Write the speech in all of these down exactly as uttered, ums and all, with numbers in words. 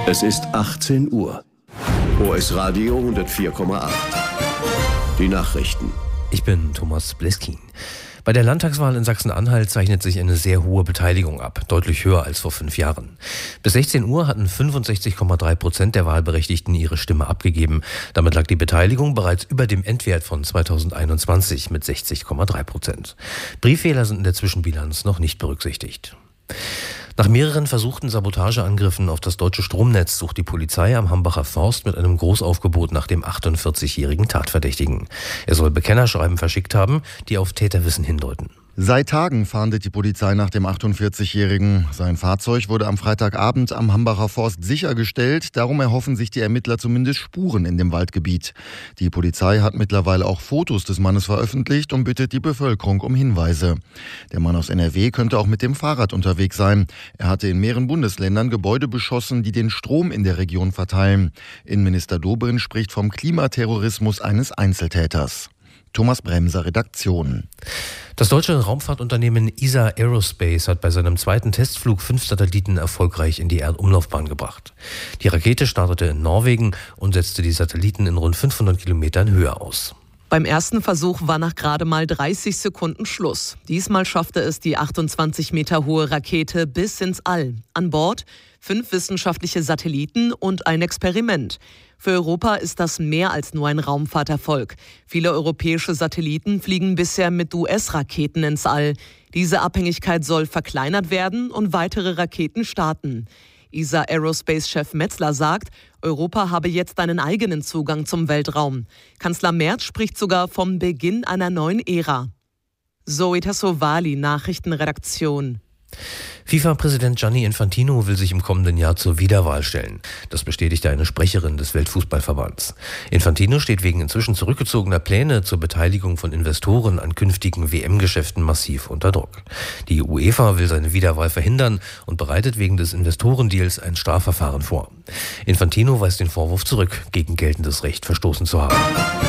Es ist achtzehn Uhr. O S Radio hundertvier Komma acht. Die Nachrichten. Ich bin Thomas Bleskin. Bei der Landtagswahl in Sachsen-Anhalt zeichnet sich eine sehr hohe Beteiligung ab, deutlich höher als vor fünf Jahren. Bis sechzehn Uhr hatten fünfundsechzig Komma drei Prozent der Wahlberechtigten ihre Stimme abgegeben. Damit lag die Beteiligung bereits über dem Endwert von zweitausendeinundzwanzig mit sechzig Komma drei Prozent. Brieffehler sind in der Zwischenbilanz noch nicht berücksichtigt. Nach mehreren versuchten Sabotageangriffen auf das deutsche Stromnetz sucht die Polizei am Hambacher Forst mit einem Großaufgebot nach dem achtundvierzigjährigen Tatverdächtigen. Er soll Bekennerschreiben verschickt haben, die auf Täterwissen hindeuten. Seit Tagen fahndet die Polizei nach dem achtundvierzig-Jährigen. Sein Fahrzeug wurde am Freitagabend am Hambacher Forst sichergestellt. Darum erhoffen sich die Ermittler zumindest Spuren in dem Waldgebiet. Die Polizei hat mittlerweile auch Fotos des Mannes veröffentlicht und bittet die Bevölkerung um Hinweise. Der Mann aus N R W könnte auch mit dem Fahrrad unterwegs sein. Er hatte in mehreren Bundesländern Gebäude beschossen, die den Strom in der Region verteilen. Innenminister Dobrindt spricht vom Klimaterrorismus eines Einzeltäters. Thomas Bremser, Redaktion. Das deutsche Raumfahrtunternehmen E S A Aerospace hat bei seinem zweiten Testflug fünf Satelliten erfolgreich in die Erdumlaufbahn gebracht. Die Rakete startete in Norwegen und setzte die Satelliten in rund fünfhundert Kilometern Höhe aus. Beim ersten Versuch war nach gerade mal dreißig Sekunden Schluss. Diesmal schaffte es die achtundzwanzig Meter hohe Rakete bis ins All. An Bord fünf wissenschaftliche Satelliten und ein Experiment. Für Europa ist das mehr als nur ein Raumfahrterfolg. Viele europäische Satelliten fliegen bisher mit U S-Raketen ins All. Diese Abhängigkeit soll verkleinert werden und weitere Raketen starten. E S A Aerospace-Chef Metzler sagt, Europa habe jetzt einen eigenen Zugang zum Weltraum. Kanzler Merz spricht sogar vom Beginn einer neuen Ära. Zoe Tassovali, Nachrichtenredaktion. FIFA-Präsident Gianni Infantino will sich im kommenden Jahr zur Wiederwahl stellen. Das bestätigte eine Sprecherin des Weltfußballverbands. Infantino steht wegen inzwischen zurückgezogener Pläne zur Beteiligung von Investoren an künftigen W M-Geschäften massiv unter Druck. Die UEFA will seine Wiederwahl verhindern und bereitet wegen des Investorendeals ein Strafverfahren vor. Infantino weist den Vorwurf zurück, gegen geltendes Recht verstoßen zu haben.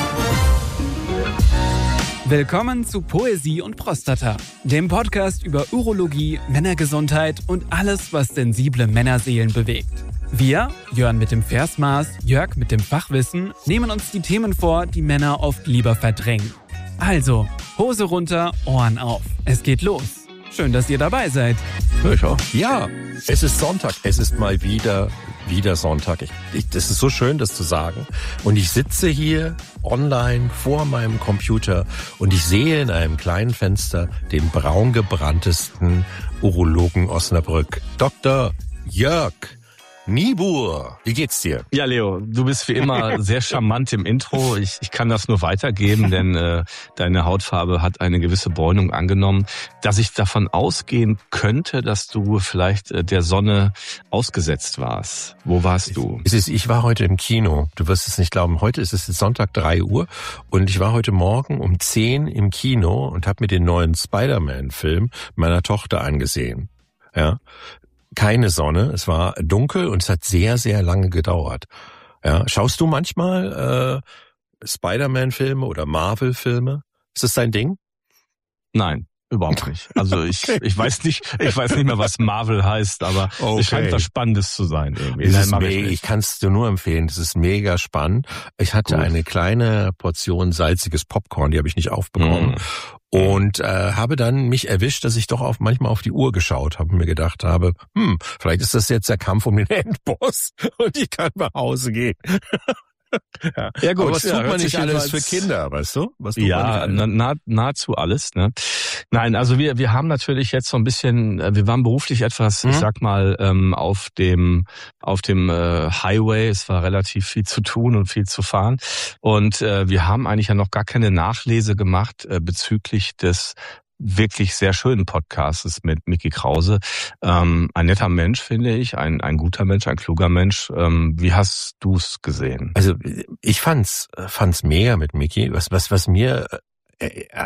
Willkommen zu Poesie und Prostata, dem Podcast über Urologie, Männergesundheit und alles, was sensible Männerseelen bewegt. Wir, Jörn mit dem Versmaß, Jörg mit dem Fachwissen, nehmen uns die Themen vor, die Männer oft lieber verdrängen. Also, Hose runter, Ohren auf. Es geht los. Schön, dass ihr dabei seid. Ja, es ist Sonntag. Es ist mal wieder, wieder Sonntag. Ich, ich, das ist so schön, das zu sagen. Und ich sitze hier online vor meinem Computer und ich sehe in einem kleinen Fenster den braun gebranntesten Urologen Osnabrück, Doktor Jörg Niebuhr. Wie geht's dir? Ja, Leo, du bist wie immer sehr charmant im Intro. Ich, ich kann das nur weitergeben, denn äh, deine Hautfarbe hat eine gewisse Bräunung angenommen, dass ich davon ausgehen könnte, dass du vielleicht äh, der Sonne ausgesetzt warst. Wo warst du? Es ist, ich war heute im Kino. Du wirst es nicht glauben. Heute ist es Sonntag drei Uhr und ich war heute Morgen um zehn im Kino und habe mir den neuen Spider-Man-Film meiner Tochter angesehen. Ja. Keine Sonne, es war dunkel und es hat sehr, sehr lange gedauert. Ja, schaust du manchmal äh, Spider-Man-Filme oder Marvel-Filme? Ist das dein Ding? Nein, überhaupt nicht. Also ich ich weiß nicht, ich weiß nicht mehr, was Marvel heißt, aber okay. Es scheint was Spannendes zu sein irgendwie. Es ist Nein, ich, ich kann es dir nur empfehlen, es ist mega spannend. Ich hatte Gut. eine kleine Portion salziges Popcorn, die habe ich nicht aufbekommen. Mm. Und äh, habe dann mich erwischt, dass ich doch auf manchmal auf die Uhr geschaut habe und mir gedacht habe, hm, vielleicht ist das jetzt der Kampf um den Endboss und ich kann nach Hause gehen. Ja. ja gut, aber was ja, tut man nicht alles für Kinder, weißt du? Was tut ja, man nah, nahezu alles. Ne? Nein, also wir wir haben natürlich jetzt so ein bisschen, wir waren beruflich etwas, mhm. ich sag mal, ähm, auf dem auf dem äh, Highway. Es war relativ viel zu tun und viel zu fahren. Und äh, wir haben eigentlich ja noch gar keine Nachlese gemacht äh, bezüglich des wirklich sehr schönen Podcasts mit Micky Krause. Ähm, ein netter Mensch, finde ich, ein ein guter Mensch, ein kluger Mensch. Ähm, wie hast du es gesehen? Also ich fand's fand's mega mit Micky. Was was was mir äh,